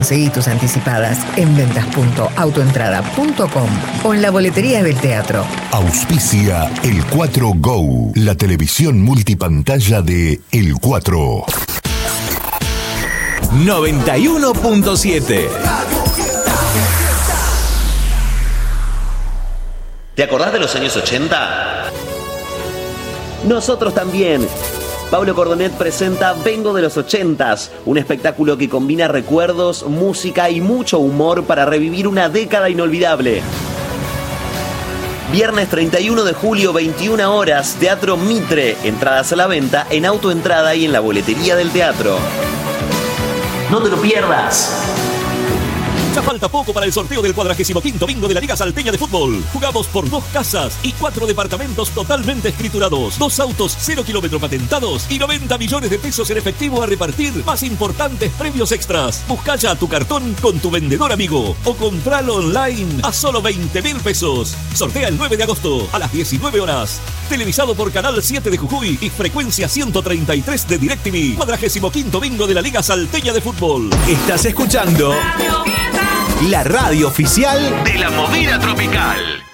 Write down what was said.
Conseguí tus anticipadas en ventas.autoentrada.com o en la boletería del teatro. Auspicia El 4 Go, la televisión multipantalla de El 4. 91.7. ¿Te acordás de los años 80? Nosotros también. Pablo Cordonet presenta Vengo de los 80s, un espectáculo que combina recuerdos, música y mucho humor para revivir una década inolvidable. Viernes 31 de julio, 21 horas, Teatro Mitre. Entradas a la venta en Autoentrada y en la boletería del teatro. ¡No te lo pierdas! Ya falta poco para el sorteo del 45º bingo de la Liga Salteña de Fútbol. Jugamos por 2 casas y 4 departamentos totalmente escriturados, 2 autos 0 kilómetros patentados y 90 millones de pesos en efectivo a repartir, más importantes premios extras. Busca ya tu cartón con tu vendedor amigo o compralo online a solo 20.000 pesos. Sortea el 9 de agosto a las 19 horas. Televisado por Canal 7 de Jujuy y frecuencia 133 de DirecTV. 45º bingo de la Liga Salteña de Fútbol. Estás escuchando la radio oficial de la movida tropical.